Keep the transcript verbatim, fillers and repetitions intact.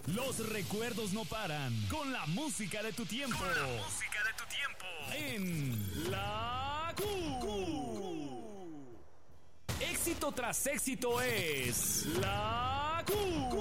Los recuerdos no paran. Con la música de tu tiempo. Con la música de tu tiempo. En La Q. Q. Éxito tras éxito es La Q.